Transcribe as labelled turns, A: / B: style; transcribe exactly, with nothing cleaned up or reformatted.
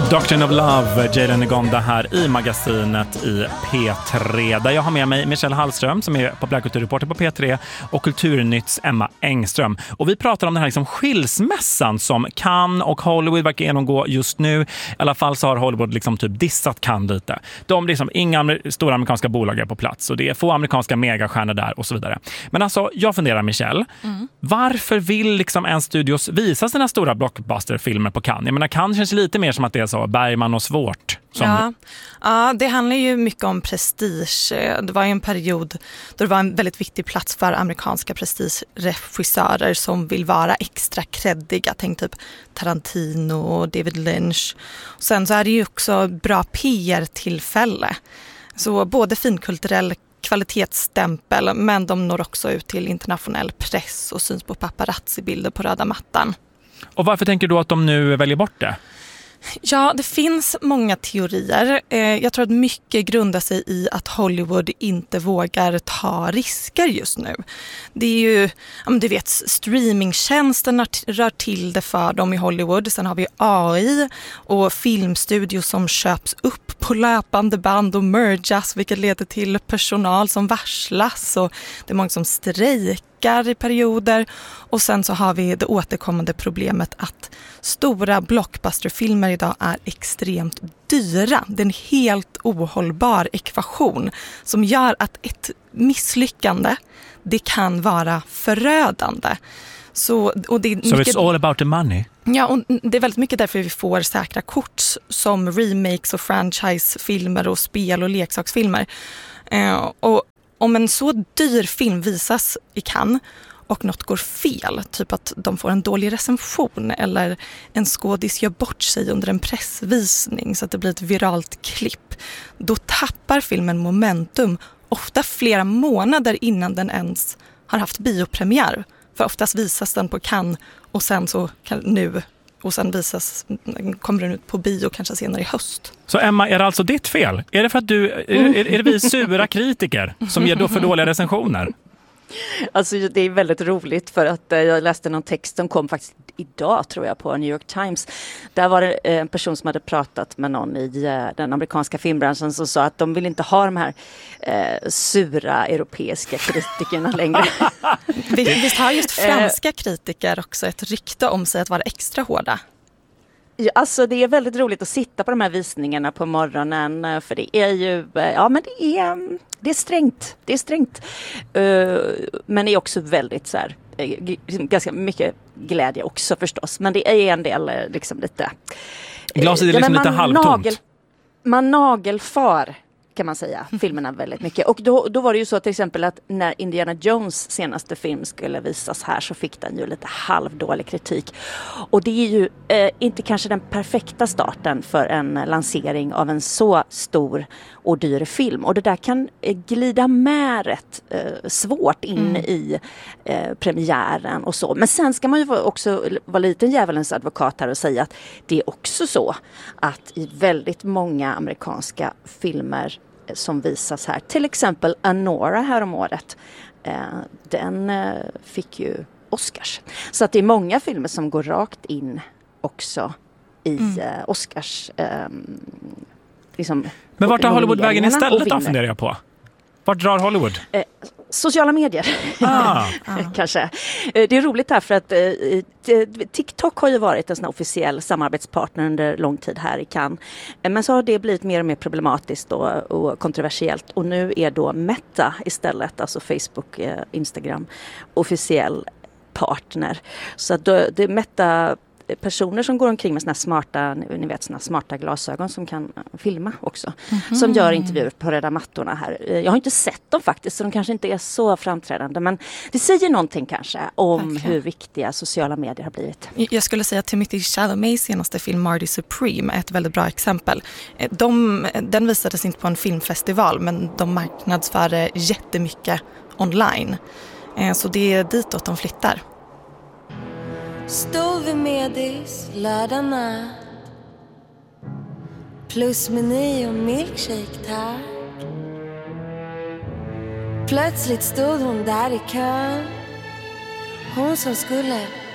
A: Doctrine of Love, Jalen Ngonda här i magasinet i P tre. Där jag har med mig Michelle Hallström som är populärkulturreporter på P tre och Kulturnytts Emma Engström. Och vi pratar om den här liksom skilsmässan som Cannes och Hollywood verkar genomgå just nu. I alla fall så har Hollywood liksom typ dissat Cannes lite. De liksom, inga amer- stora amerikanska bolag är på plats och det är få amerikanska megastjärnor där och så vidare. Men alltså, jag funderar Michelle, mm. varför vill liksom en studios visa sina stora blockbusterfilmer på Cannes? Jag menar, Cannes känns lite mer som att det är så Bergman och svårt. Som...
B: Ja. ja, det handlar ju mycket om prestige. Det var ju en period då det var en väldigt viktig plats för amerikanska prestigeregissörer som vill vara extra kreddiga. Tänk typ Tarantino och David Lynch. Och sen så är det ju också bra P R-tillfälle. Så både finkulturell kvalitetsstämpel, men de når också ut till internationell press och syns på paparazzi-bilder på röda mattan.
A: Och varför tänker du att de nu väljer bort det?
B: Ja, det finns många teorier. Jag tror att mycket grundar sig i att Hollywood inte vågar ta risker just nu. Det är ju, du vet, streamingtjänsterna rör till det för dem i Hollywood. Sen har vi A I och filmstudios som köps upp på löpande band och mergas, vilket leder till personal som varslas och det är många som strejkar i perioder. Och sen så har vi det återkommande problemet att stora blockbusterfilmer idag är extremt dyra. Det är en helt ohållbar ekvation som gör att ett misslyckande, det kan vara förödande. Så, och det är
A: so
B: mycket,
A: it's all about the money?
B: Ja, och det är väldigt mycket därför vi får säkra kort som remakes och franchisefilmer och spel- och leksaksfilmer. Eh, och om en så dyr film visas i Cannes och något går fel, typ att de får en dålig recension eller en skådis gör bort sig under en pressvisning så att det blir ett viralt klipp, då tappar filmen momentum, ofta flera månader innan den ens har haft biopremiär. För oftast visas den på Cannes och sen så kan, nu och sen visas, kommer den ut på bio kanske senare i höst.
A: Så Emma, är det alltså ditt fel? Är det för att du, är, är det vi sura kritiker som ger då för dåliga recensioner?
C: Alltså det är väldigt roligt för att eh, jag läste någon text som kom faktiskt idag tror jag på New York Times. Där var det eh, en person som hade pratat med någon i eh, den amerikanska filmbranschen som sa att de vill inte ha de här eh, sura europeiska kritikerna längre.
B: Visst har just franska kritiker också ett rykte om sig att vara extra hårda?
C: Ja, alltså det är väldigt roligt att sitta på de här visningarna på morgonen för det är ju, ja men det är, det är strängt, det är strängt. Uh, men det är också väldigt så här, ganska mycket glädje också förstås, men det är en del liksom lite...
A: Glaset är liksom
C: ja,
A: lite halvtomt.
C: Nagel, man nagelfar kan man säga, filmerna väldigt mycket. Och då, då var det ju så till exempel att när Indiana Jones senaste film skulle visas här så fick den ju lite halvdålig kritik. Och det är ju eh, inte kanske den perfekta starten för en lansering av en så stor och dyr film. Och det där kan eh, glida med rätt eh, svårt in mm. i eh, premiären och så. Men sen ska man ju också vara lite djävulens advokat här och säga att det är också så att i väldigt många amerikanska filmer som visas här. Till exempel Anora här om året. Eh, den eh, fick ju Oscars. Så att det är många filmer som går rakt in också i mm. eh, Oscars eh, liksom,
A: men vart tar Hollywood vägen istället då, funderar jag på? Vart drar Hollywood?
C: Eh, sociala medier.
A: Ah.
C: Kanske. Det är roligt här för att eh, TikTok har ju varit en sån officiell samarbetspartner under lång tid här i Cannes. Men så har det blivit mer och mer problematiskt och, och kontroversiellt. Och nu är då Meta istället, alltså Facebook, eh, Instagram, officiell partner. Så att då, det är Meta personer som går omkring med såna smarta, ni vet, såna smarta glasögon som kan filma också. Mm-hmm. Som gör intervjuer på röda mattorna här. Jag har inte sett dem faktiskt så de kanske inte är så framträdande. Men det säger någonting kanske om okay. hur viktiga sociala medier har blivit.
B: Jag skulle säga att Timothy Chalamet's senaste film Marty Supreme är ett väldigt bra exempel. De, den visades inte på en filmfestival men de marknadsför jättemycket online. Så det är ditåt de flyttar.
D: Stod vid Medis lördag natt. Plus meny och milkshake tack. Plötsligt stod hon där i kön. Hon som skulle